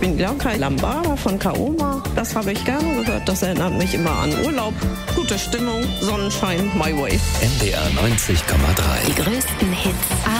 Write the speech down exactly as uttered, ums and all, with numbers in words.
bin Bianca Lambada von Kaoma. Das habe ich gerne gehört. Das erinnert mich immer an Urlaub. Gute Stimmung, Sonnenschein, my way. N D R neunzig Komma drei. Die größten Hits